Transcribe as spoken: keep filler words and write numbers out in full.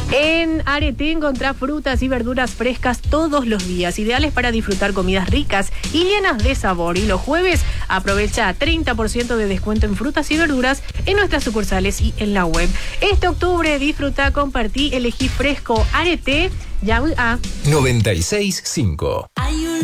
En Arete encontrá frutas y verduras frescas todos los días, ideales para disfrutar comidas ricas y llenas de sabor. Y los jueves aprovecha treinta por ciento de descuento en frutas y verduras en nuestras sucursales y en la web. Este octubre disfruta, compartí, elegí fresco. Arete, ya a noventa y seis punto cinco.